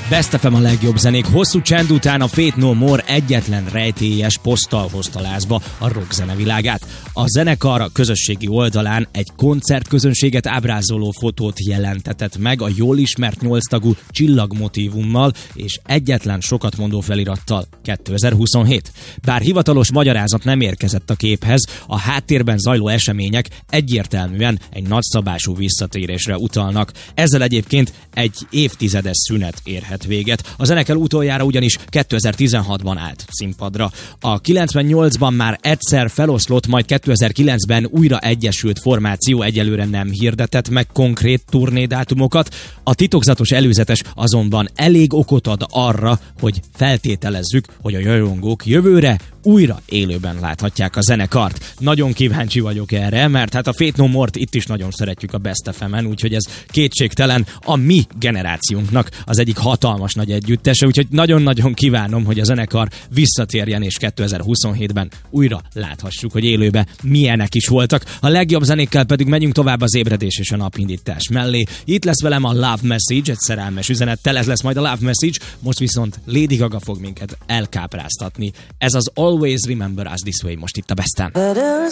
Best FM a legjobb zenék. Hosszú csend után a Faith No More egyetlen rejtélyes poszttal hozta lázba a rock zenevilágát. A zenekar a közösségi oldalán egy koncertközönséget ábrázoló fotót jelentetett meg a jól ismert 8-tagú csillagmotívummal és egyetlen sokat mondó felirattal 2027. Bár hivatalos magyarázat nem érkezett a képhez, a háttérben zajló események egyértelműen egy nagyszabású visszatérésre utalnak. Ezzel egyébként egy évtizedes szünet érhet véget. A zenekar utoljára ugyanis 2016-ban állt színpadra. A 98-ban már egyszer feloszlott, majd 2009-ben újra egyesült formáció egyelőre nem hirdetett meg konkrét turnédátumokat. A titokzatos előzetes azonban elég okot ad arra, hogy feltételezzük, hogy a rajongók jövőre újra élőben láthatják a zenekart. Nagyon kíváncsi vagyok erre, mert hát a Faith No More-t itt is nagyon szeretjük a Best FM-en, úgyhogy ez kétségtelen a mi generációnknak az egyik hatalmas nagy együttese, úgyhogy nagyon-nagyon kívánom, hogy a zenekar visszatérjen, és 2027-ben újra láthassuk, hogy élőben milyenek is voltak. A legjobb zenékkel pedig megyünk tovább az ébredés és a napindítás mellé. Itt lesz velem a Love Message, egy szerelmes üzenettel, ez lesz majd a Love Message, most viszont Lady Gaga fog minket elkápráztatni. Ez az Always Remember Us This Way most itt a Besten.